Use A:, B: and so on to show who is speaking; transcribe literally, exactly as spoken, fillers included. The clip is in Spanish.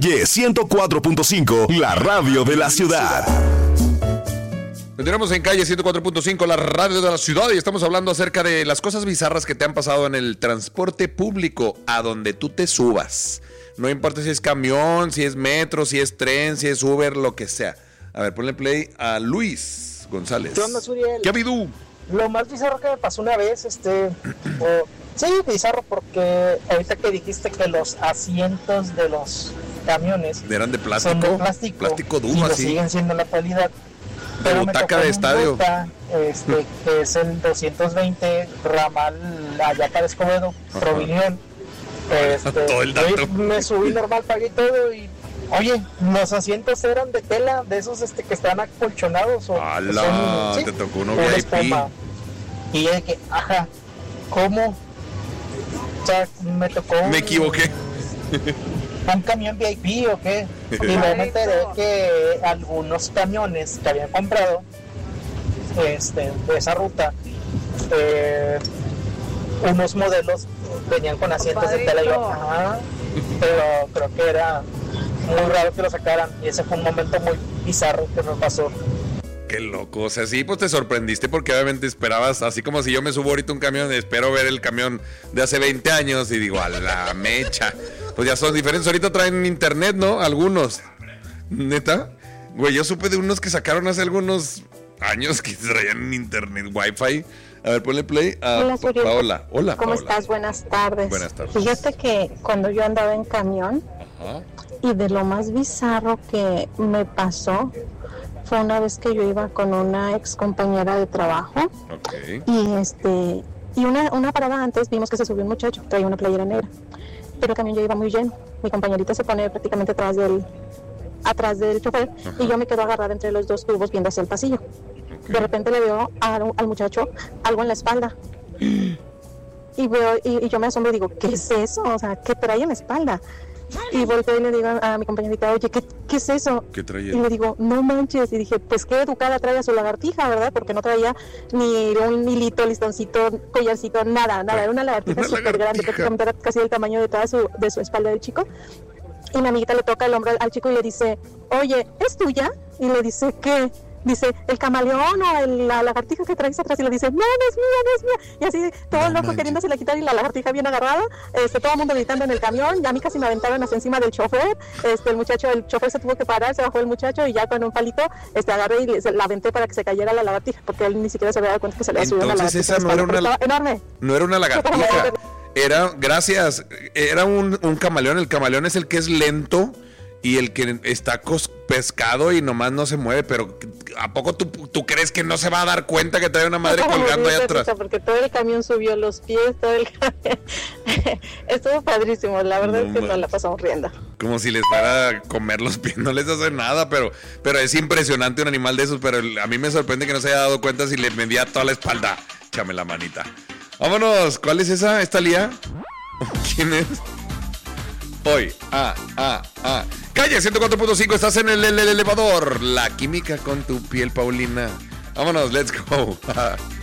A: Y ciento cuatro punto cinco, la radio de la ciudad.
B: Continuamos en Calle ciento cuatro punto cinco, la radio de la ciudad, y estamos hablando acerca de las cosas bizarras que te han pasado en el transporte público, a donde tú te subas. No importa si es camión, si es metro, si es tren, si es Uber, lo que sea. A ver, ponle play a Luis González.
C: ¿Qué onda, Suriel?
B: ¿Qué ha habido?
C: Lo más bizarro que me pasó una vez, este... oh, sí, bizarro, porque ahorita que dijiste que los asientos de los camiones
B: eran de plástico,
C: son de plástico,
B: plástico duro,
C: y lo
B: así.
C: siguen siendo en la actualidad.
B: De butaca de estadio.
C: Ruta, este, que es el doscientos veinte, ramal allá para Escobedo, Provilión. Este,
B: todo el dato.
C: Oye, me subí normal, pagué todo y... Oye, los asientos eran de tela, de esos este, que están acolchonados. O
B: ¡Hala!
C: Son,
B: te
C: ¿sí?
B: tocó uno
C: Una
B: V I P.
C: espuma. Y yo de que, ajá, ¿cómo? O sea, me tocó...
B: Me equivoqué.
C: ¿Un camión V I P o qué? Y luego me enteré que algunos camiones que habían comprado este, de esa ruta, eh, unos modelos venían con asientos de tela y yo, ajá, pero creo que era muy raro que lo sacaran y ese fue un momento muy bizarro que me pasó.
B: Qué loco, o sea, sí, pues te sorprendiste porque obviamente esperabas, así como si yo me subo ahorita a un camión, espero ver el camión de hace veinte años y digo, a la mecha, pues ya son diferentes, ahorita traen internet, ¿no? Algunos, ¿neta? Güey, yo supe de unos que sacaron hace algunos años que traían internet, wifi. A ver, ponle play a
D: Hola, Suriel.
B: Paola. Hola,
D: ¿Cómo
B: Paola.
D: estás? Buenas tardes.
B: Buenas tardes.
D: Fíjate que cuando yo andaba en camión,
B: Ajá.
D: y de lo más bizarro que me pasó fue una vez que yo iba con una ex compañera de trabajo.
B: Ok.
D: Y este y una, una parada antes vimos que se subió un muchacho, traía una playera negra, pero el camión ya iba muy lleno. Mi compañerita se pone prácticamente atrás del atrás del chofer. Ajá. Y yo me quedo agarrada entre los dos tubos viendo hacia el pasillo. Okay. De repente le veo a, al muchacho algo en la espalda y veo y, y yo me asombro y digo, ¿qué es eso? O sea, ¿qué trae en la espalda? Y volteo y le digo a mi compañerita, oye, ¿qué, qué es eso?
B: ¿Qué traía?
D: Y le digo, no manches. Y dije, pues qué educada trae a su lagartija, ¿verdad? Porque no traía ni un hilito, listoncito, collarcito, nada, nada. Era una lagartija súper grande, prácticamente era casi del tamaño de toda su, de su espalda del chico. Y mi amiguita le toca el hombro al, al chico y le dice, oye, ¿es tuya? Y le dice, ¿qué? Dice, el camaleón o el, la lagartija que traes atrás, y le dice, no, no es mía, no es mía. Y así, todo el loco queriéndose la quitar y la lagartija bien agarrada, este, todo el mundo gritando en el camión, y a mí casi me aventaron hacia encima del chofer. Este, el muchacho, el chofer se tuvo que parar, se bajó el muchacho y ya con un palito este, agarré y le, se, la aventé para que se cayera la lagartija, porque él ni siquiera se había dado cuenta que se le había subido una lagartija.
B: Entonces esa no era una,
D: enorme.
B: No era una lagartija, era, gracias, era un, un camaleón. El camaleón es el que es lento y el que está pescado y nomás no se mueve, pero ¿a poco tú, tú crees que no se va a dar cuenta que trae una madre colgando ahí atrás?
D: Porque todo el camión subió los pies, todo el camión. Estuvo padrísimo, la verdad no, es que nos la pasamos riendo.
B: Como si les fuera a comer los pies, no les hace nada, pero, pero es impresionante un animal de esos, pero a mí me sorprende que no se haya dado cuenta si le medía toda la espalda. Échame la manita. Vámonos, ¿cuál es esa? ¿Esta Lía? ¿Quién es? Hoy, ah, ah, ah. Calle ciento cuatro punto cinco, estás en el, el, el elevador. La química con tu piel, Paulina. Vámonos, let's go.